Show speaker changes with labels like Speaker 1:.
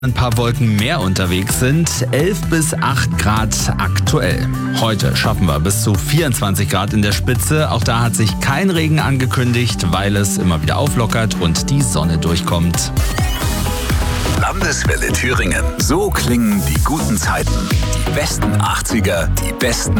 Speaker 1: ein paar Wolken mehr unterwegs sind. 11 bis 8 Grad aktuell. Heute schaffen wir bis zu 24 Grad in der Spitze. Auch da hat sich kein Regen angekündigt, weil es immer wieder auflockert und die Sonne durchkommt.
Speaker 2: Landeswelle Thüringen. So klingen die guten Zeiten. Die besten 80er, die besten